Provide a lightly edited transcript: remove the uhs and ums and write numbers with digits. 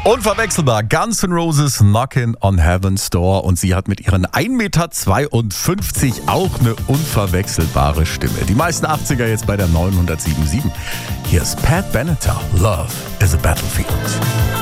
Unverwechselbar, Guns N' Roses Knockin' on Heaven's Door, und sie hat mit ihren 1,52 Meter auch eine unverwechselbare Stimme. Die meisten 80er jetzt bei der 907.7. Hier ist Pat Benatar, Love is a Battlefield.